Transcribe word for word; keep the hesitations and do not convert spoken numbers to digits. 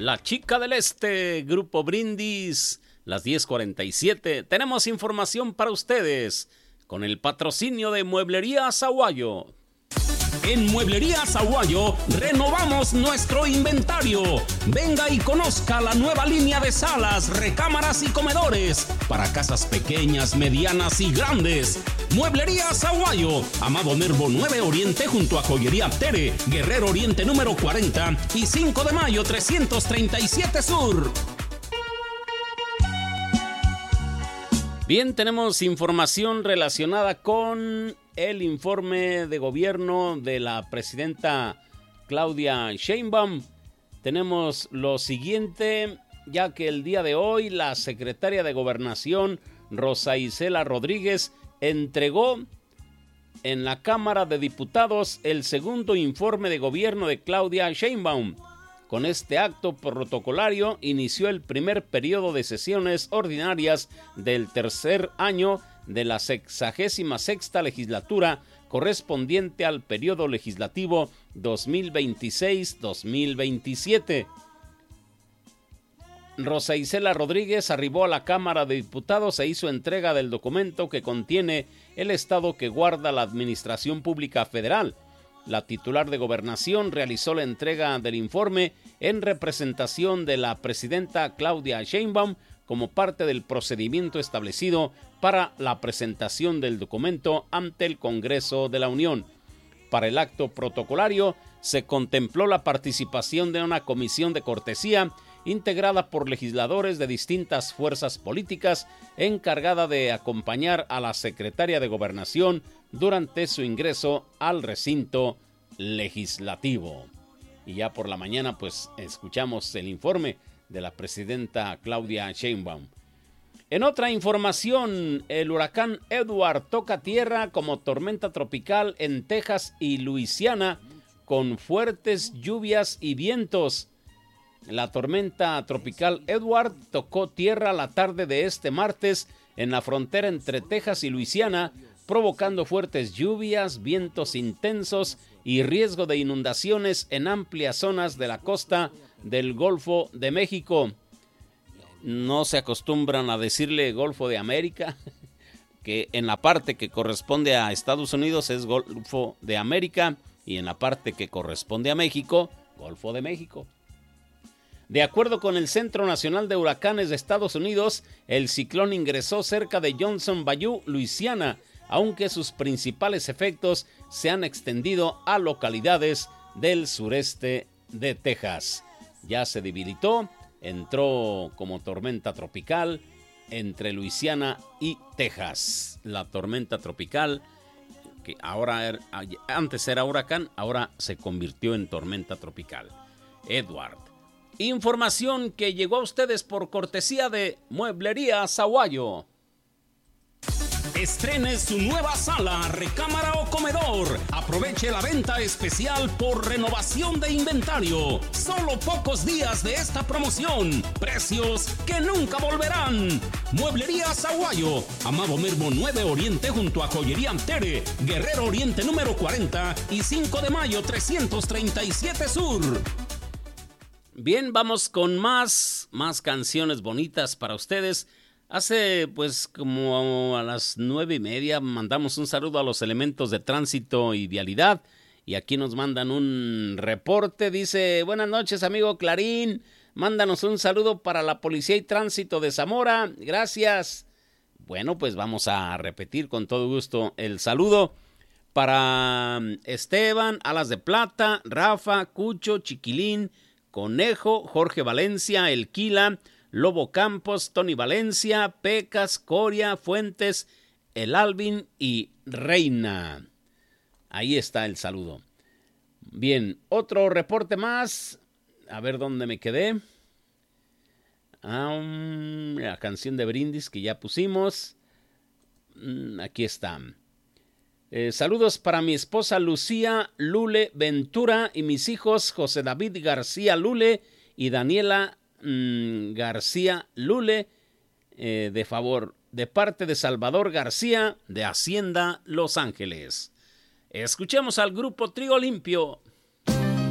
La Chica del Este, Grupo Brindis, las diez cuarenta y siete. Tenemos información para ustedes con el patrocinio de Mueblería Zaguayo. En Mueblería Zaguayo renovamos nuestro inventario. Venga y conozca la nueva línea de salas, recámaras y comedores para casas pequeñas, medianas y grandes. Mueblería Zaguayo, Amado Nervo nueve Oriente junto a Joyería Tere, Guerrero Oriente número cuarenta y cinco de mayo trescientos treinta y siete Sur. Bien, tenemos información relacionada con el informe de gobierno de la presidenta Claudia Sheinbaum. Tenemos lo siguiente, ya que el día de hoy la secretaria de Gobernación, Rosa Isela Rodríguez, entregó en la Cámara de Diputados el segundo informe de gobierno de Claudia Sheinbaum. Con este acto protocolario inició el primer periodo de sesiones ordinarias del tercer año de la sexagésima sexta legislatura correspondiente al periodo legislativo dos mil veintiséis dos mil veintisiete. Rosa Isela Rodríguez arribó a la Cámara de Diputados e hizo entrega del documento que contiene el estado que guarda la Administración Pública Federal. La titular de Gobernación realizó la entrega del informe en representación de la presidenta Claudia Sheinbaum como parte del procedimiento establecido para la presentación del documento ante el Congreso de la Unión. Para el acto protocolario se contempló la participación de una comisión de cortesía integrada por legisladores de distintas fuerzas políticas encargada de acompañar a la secretaria de Gobernación durante su ingreso al recinto legislativo. Y ya por la mañana pues escuchamos el informe de la presidenta Claudia Sheinbaum. En otra información, el huracán Edward toca tierra como tormenta tropical en Texas y Luisiana con fuertes lluvias y vientos. La tormenta tropical Edward tocó tierra la tarde de este martes en la frontera entre Texas y Luisiana, provocando fuertes lluvias, vientos intensos y riesgo de inundaciones en amplias zonas de la costa del Golfo de México. No se acostumbran a decirle Golfo de América, que en la parte que corresponde a Estados Unidos es Golfo de América y en la parte que corresponde a México, Golfo de México. De acuerdo con el Centro Nacional de Huracanes de Estados Unidos, el ciclón ingresó cerca de Johnson Bayou, Luisiana, aunque sus principales efectos se han extendido a localidades del sureste de Texas. Ya se debilitó, entró como tormenta tropical entre Luisiana y Texas. La tormenta tropical, que ahora era, antes era huracán, ahora se convirtió en tormenta tropical. Edward. Información que llegó a ustedes por cortesía de Mueblería Zaguayo. Estrene su nueva sala, recámara o comedor. Aproveche la venta especial por renovación de inventario. Solo pocos días de esta promoción. Precios que nunca volverán. Mueblería Zaguayo, Amado Nervo nueve Oriente junto a Joyería Tere, Guerrero Oriente número cuarenta y cinco de mayo trescientos treinta y siete Sur. Bien, vamos con más, más canciones bonitas para ustedes. Hace pues como a las nueve y media mandamos un saludo a los elementos de tránsito y vialidad y aquí nos mandan un reporte. Dice: buenas noches amigo Clarín, mándanos un saludo para la Policía y Tránsito de Zamora, gracias. Bueno, pues vamos a repetir con todo gusto el saludo para Esteban, Alas de Plata, Rafa, Cucho, Chiquilín, Conejo, Jorge Valencia, El Quila, Lobo Campos, Tony Valencia, Pecas, Coria, Fuentes, El Alvin y Reina. Ahí está el saludo. Bien, otro reporte más. A ver dónde me quedé. Ah, um, la canción de Brindis que ya pusimos. Mm, aquí está. Eh, saludos para mi esposa Lucía Lule Ventura y mis hijos José David García Lule y Daniela mmm, García Lule, eh, de favor, de parte de Salvador García de Hacienda Los Ángeles. Escuchemos al grupo Trigo Limpio.